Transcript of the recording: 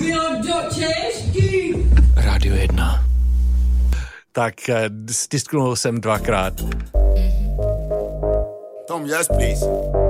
Rádio 1. Tak stisknul jsem dvakrát. Tom, yes, please.